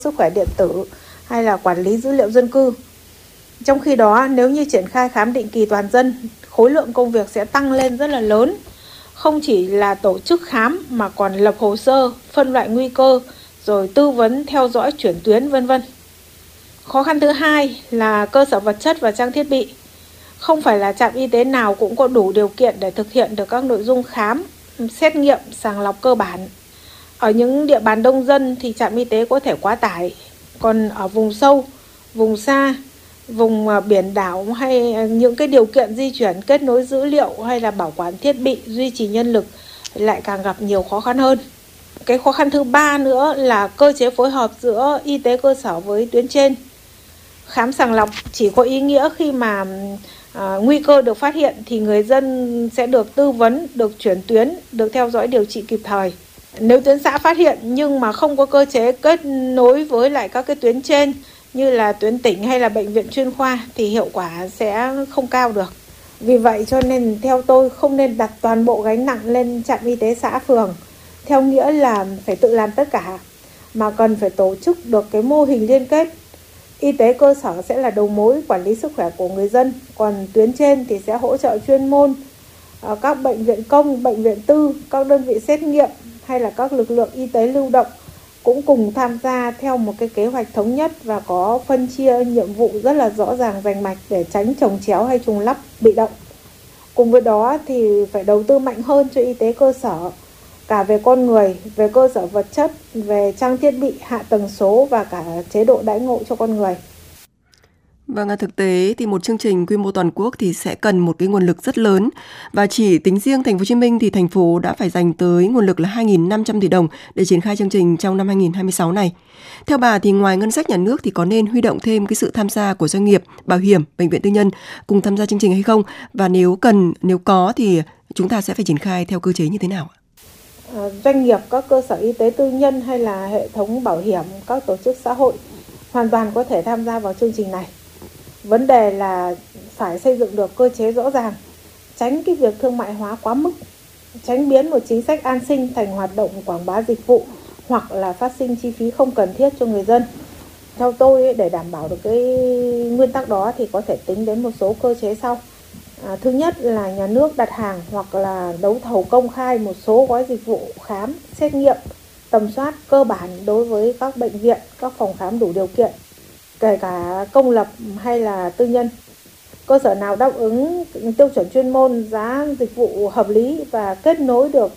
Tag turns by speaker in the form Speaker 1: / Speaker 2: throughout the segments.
Speaker 1: sức khỏe điện tử hay là quản lý dữ liệu dân cư. Trong khi đó, nếu như triển khai khám định kỳ toàn dân, khối lượng công việc sẽ tăng lên rất là lớn. Không chỉ là tổ chức khám mà còn lập hồ sơ, phân loại nguy cơ, rồi tư vấn, theo dõi, chuyển tuyến, vân vân. Khó khăn thứ hai là cơ sở vật chất và trang thiết bị. Không phải là trạm y tế nào cũng có đủ điều kiện để thực hiện được các nội dung khám, xét nghiệm, sàng lọc cơ bản. Ở những địa bàn đông dân thì trạm y tế có thể quá tải. Còn ở vùng sâu, vùng xa, vùng biển đảo hay những cái điều kiện di chuyển, kết nối dữ liệu hay là bảo quản thiết bị, duy trì nhân lực lại càng gặp nhiều khó khăn hơn. Cái khó khăn thứ ba nữa là cơ chế phối hợp giữa y tế cơ sở với tuyến trên. Khám sàng lọc chỉ có ý nghĩa khi mà nguy cơ được phát hiện thì người dân sẽ được tư vấn, được chuyển tuyến, được theo dõi điều trị kịp thời. Nếu tuyến xã phát hiện nhưng mà không có cơ chế kết nối với lại các cái tuyến trên như là tuyến tỉnh hay là bệnh viện chuyên khoa thì hiệu quả sẽ không cao được. Vì vậy cho nên theo tôi không nên đặt toàn bộ gánh nặng lên trạm y tế xã phường theo nghĩa là phải tự làm tất cả, mà cần phải tổ chức được cái mô hình liên kết. Y tế cơ sở sẽ là đầu mối quản lý sức khỏe của người dân, còn tuyến trên thì sẽ hỗ trợ chuyên môn, các bệnh viện công, bệnh viện tư, các đơn vị xét nghiệm hay là các lực lượng y tế lưu động cũng cùng tham gia theo một cái kế hoạch thống nhất và có phân chia nhiệm vụ rất là rõ ràng rành mạch để tránh chồng chéo hay trùng lắp bị động. Cùng với đó thì phải đầu tư mạnh hơn cho y tế cơ sở, cả về con người, về cơ sở vật chất, về trang thiết bị, hạ tầng số và cả chế độ đãi ngộ cho con người.
Speaker 2: Vâng, thực tế thì một chương trình quy mô toàn quốc thì sẽ cần một cái nguồn lực rất lớn, và chỉ tính riêng Thành phố Hồ Chí Minh thì thành phố đã phải dành tới nguồn lực là 2.500 tỷ đồng để triển khai chương trình trong năm 2026 này. Theo bà thì ngoài ngân sách nhà nước thì có nên huy động thêm cái sự tham gia của doanh nghiệp, bảo hiểm, bệnh viện tư nhân cùng tham gia chương trình hay không? Và nếu có thì chúng ta sẽ phải triển khai theo cơ chế như thế nào ạ?
Speaker 1: Doanh nghiệp, các cơ sở y tế tư nhân hay là hệ thống bảo hiểm, các tổ chức xã hội hoàn toàn có thể tham gia vào chương trình này. Vấn đề là phải xây dựng được cơ chế rõ ràng, tránh cái việc thương mại hóa quá mức, tránh biến một chính sách an sinh thành hoạt động quảng bá dịch vụ hoặc là phát sinh chi phí không cần thiết cho người dân. Theo tôi, để đảm bảo được cái nguyên tắc đó thì có thể tính đến một số cơ chế sau. Thứ nhất là nhà nước đặt hàng hoặc là đấu thầu công khai một số gói dịch vụ khám, xét nghiệm, tầm soát cơ bản đối với các bệnh viện, các phòng khám đủ điều kiện, kể cả công lập hay là tư nhân. Cơ sở nào đáp ứng tiêu chuẩn chuyên môn, giá dịch vụ hợp lý và kết nối được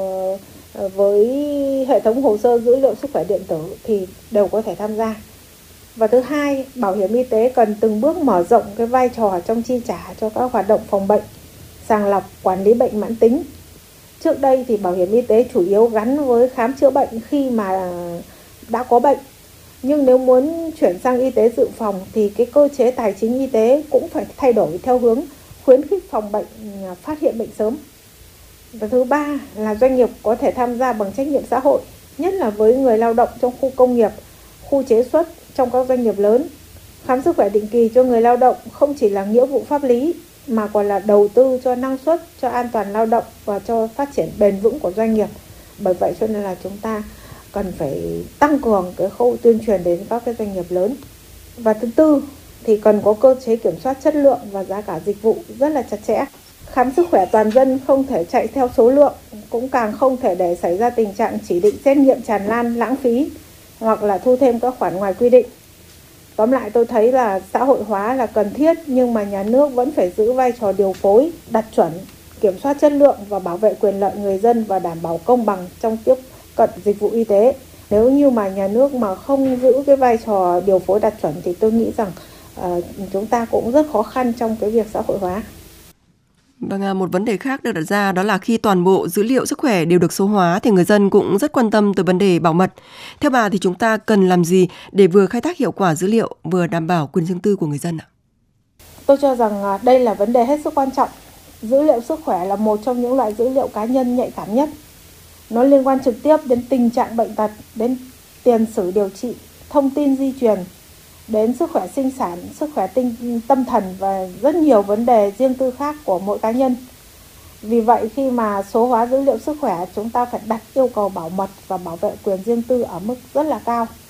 Speaker 1: với hệ thống hồ sơ dữ liệu sức khỏe điện tử thì đều có thể tham gia. Và thứ hai, bảo hiểm y tế cần từng bước mở rộng cái vai trò trong chi trả cho các hoạt động phòng bệnh, sàng lọc, quản lý bệnh mãn tính. Trước đây thì bảo hiểm y tế chủ yếu gắn với khám chữa bệnh khi mà đã có bệnh. Nhưng nếu muốn chuyển sang y tế dự phòng thì cái cơ chế tài chính y tế cũng phải thay đổi theo hướng khuyến khích phòng bệnh, phát hiện bệnh sớm. Và thứ ba là doanh nghiệp có thể tham gia bằng trách nhiệm xã hội, nhất là với người lao động trong khu công nghiệp, khu chế xuất, trong các doanh nghiệp lớn. Khám sức khỏe định kỳ cho người lao động không chỉ là nghĩa vụ pháp lý mà còn là đầu tư cho năng suất, cho an toàn lao động và cho phát triển bền vững của doanh nghiệp. Bởi vậy cho nên là chúng ta cần phải tăng cường cái khâu tuyên truyền đến các cái doanh nghiệp lớn. Và thứ tư thì cần có cơ chế kiểm soát chất lượng và giá cả dịch vụ rất là chặt chẽ. Khám sức khỏe toàn dân không thể chạy theo số lượng, cũng càng không thể để xảy ra tình trạng chỉ định xét nghiệm tràn lan, lãng phí hoặc là thu thêm các khoản ngoài quy định. Tóm lại tôi thấy là xã hội hóa là cần thiết, nhưng mà nhà nước vẫn phải giữ vai trò điều phối, đặt chuẩn, kiểm soát chất lượng và bảo vệ quyền lợi người dân và đảm bảo công bằng trong tiếp cận dịch vụ y tế. Nếu như mà nhà nước mà không giữ cái vai trò điều phối đặt chuẩn thì tôi nghĩ rằng chúng ta cũng rất khó khăn trong cái việc xã hội hóa.
Speaker 2: Vâng, một vấn đề khác được đặt ra đó là khi toàn bộ dữ liệu sức khỏe đều được số hóa thì người dân cũng rất quan tâm tới vấn đề bảo mật. Theo bà thì chúng ta cần làm gì để vừa khai thác hiệu quả dữ liệu, vừa đảm bảo quyền riêng tư của người dân ạ?
Speaker 1: Tôi cho rằng đây là vấn đề hết sức quan trọng. Dữ liệu sức khỏe là một trong những loại dữ liệu cá nhân nhạy cảm nhất. Nó liên quan trực tiếp đến tình trạng bệnh tật, đến tiền sử điều trị, thông tin di truyền, đến sức khỏe sinh sản, sức khỏe tâm thần và rất nhiều vấn đề riêng tư khác của mỗi cá nhân. Vì vậy khi mà số hóa dữ liệu sức khỏe, chúng ta phải đặt yêu cầu bảo mật và bảo vệ quyền riêng tư ở mức rất là cao.